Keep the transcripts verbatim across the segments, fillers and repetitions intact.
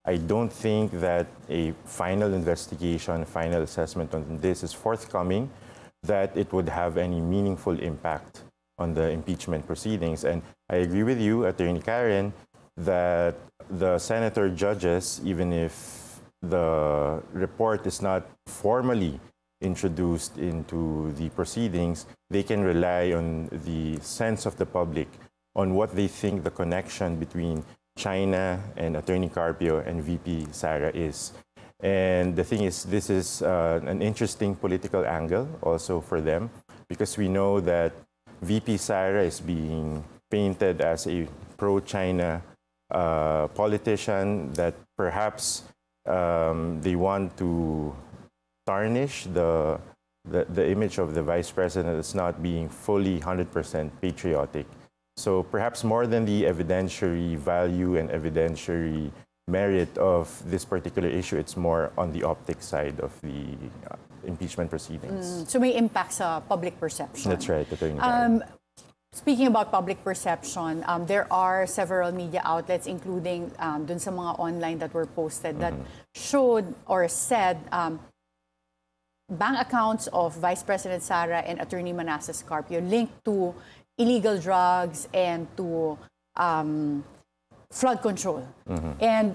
I don't think that a final investigation, final assessment on this is forthcoming, that it would have any meaningful impact on the impeachment proceedings. And I agree with you, Attorney Karen, that the senator judges, even if the report is not formally introduced into the proceedings, they can rely on the sense of the public on what they think the connection between China and Attorney Carpio and V P Sara is. And the thing is, this is uh, an interesting political angle also for them, because we know that V P Sara is being painted as a pro-China uh, politician, that perhaps um, they want to tarnish the, the, the image of the vice president as not being fully one hundred percent patriotic. So perhaps more than the evidentiary value and evidentiary merit of this particular issue, it's more on the optic side of the uh, impeachment proceedings. Mm, so may impact sa public perception. That's right, Attorney Um, speaking about public perception, um, there are several media outlets, including um, dun sa mga online that were posted, that Mhm. showed or said um, bank accounts of Vice President Sara and Attorney Manasseh Carpio linked to illegal drugs and to um, flood control. Mhm. And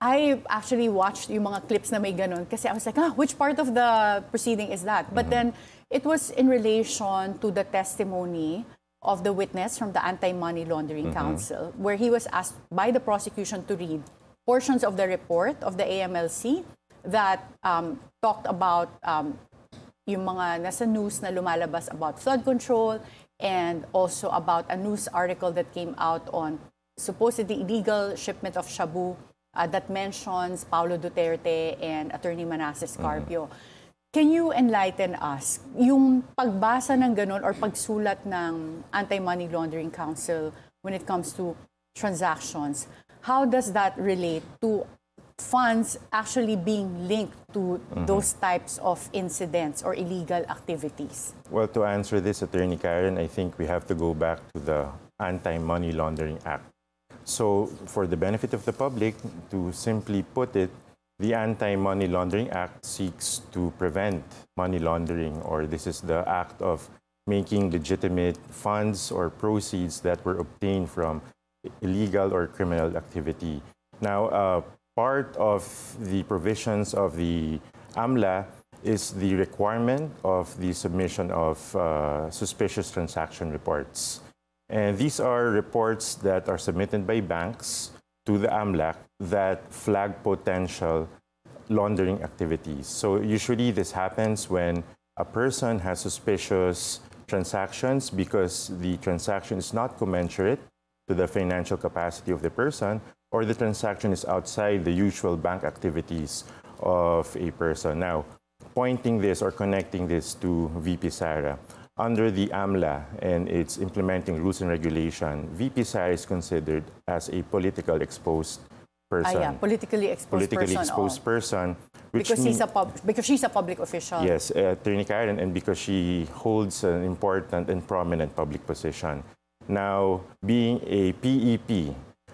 I actually watched yung mga clips na may ganun kasi I was like, ah, which part of the proceeding is that? But then it was in relation to the testimony of the witness from the Anti-Money Laundering Council, where he was asked by the prosecution to read portions of the report of the A M L C that um, talked about um, yung mga nasa news na lumalabas about flood control, and also about a news article that came out on supposedly illegal shipment of shabu uh, that mentions Paulo Duterte and Attorney Manasseh Carpio. Can you enlighten us, yung pagbasa ng ganun or pagsulat ng Anti-Money Laundering Council when it comes to transactions, how does that relate to funds actually being linked to those types of incidents or illegal activities? Well, to answer this, Attorney Karen, I think we have to go back to the Anti-Money Laundering Act. So, for the benefit of the public, to simply put it, the Anti-Money Laundering Act seeks to prevent money laundering, or this is the act of making legitimate funds or proceeds that were obtained from illegal or criminal activity. Now, uh, part of the provisions of the AMLA is the requirement of the submission of uh, suspicious transaction reports. And these are reports that are submitted by banks to the AMLAC that flag potential laundering activities. So usually this happens when a person has suspicious transactions because the transaction is not commensurate to the financial capacity of the person, or the transaction is outside the usual bank activities of a person. Now, pointing this or connecting this to V P Sara, under the AMLA and its implementing rules and regulation, V P Sara is considered as a political exposed person. Ah, yeah, politically exposed politically person. exposed oh. person. Which Because, mean- he's a pub- because she's a public official. Yes, uh, Attorney Karen, and because she holds an important and prominent public position. Now, being a P E P,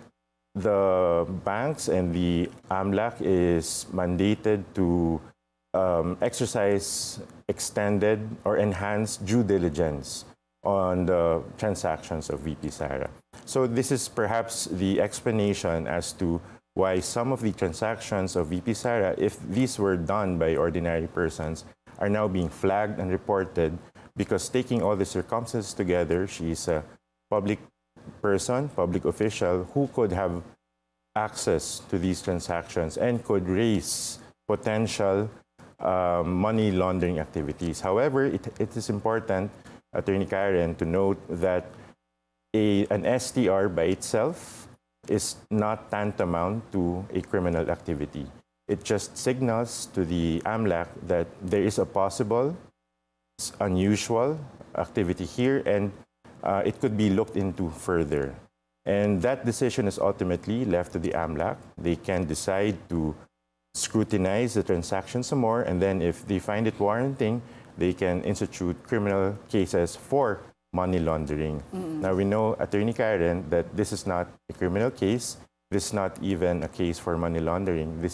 the banks and the AMLAC is mandated to um, exercise extended or enhanced due diligence on the transactions of V P Sara. So this is perhaps the explanation as to why some of the transactions of V P Sara, if these were done by ordinary persons, are now being flagged and reported, because taking all the circumstances together, she's a public person, public official who could have access to these transactions and could raise potential uh, money laundering activities. However, it, it is important, Attorney Karen, to note that a, an S T R by itself is not tantamount to a criminal activity. It just signals to the AMLAC that there is a possible, unusual activity here, and uh, it could be looked into further. And that decision is ultimately left to the AMLAC. They can decide to scrutinize the transaction some more, and then if they find it warranting, they can institute criminal cases for money laundering. Mm-hmm. Now, we know, Attorney Karen, that this is not a criminal case. this is not even a case for money laundering. This